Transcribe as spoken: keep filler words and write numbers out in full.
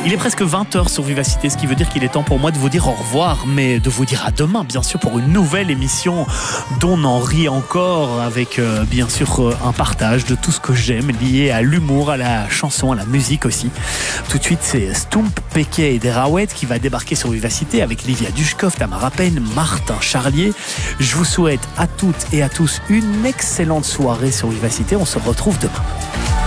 Il est presque vingt heures sur Vivacité, ce qui veut dire qu'il est temps pour moi de vous dire au revoir, mais de vous dire à demain, bien sûr, pour une nouvelle émission dont on en rit encore, avec euh, bien sûr euh, un partage de tout ce que j'aime lié à l'humour, à la chanson, à la musique aussi. Tout de suite, c'est Stump Pequet et Derawet qui va débarquer sur Vivacité avec Livia Dushkov, Tamara Payne, Martin Charlier. Je vous souhaite à toutes et à tous une excellente soirée sur Vivacité. On se retrouve demain.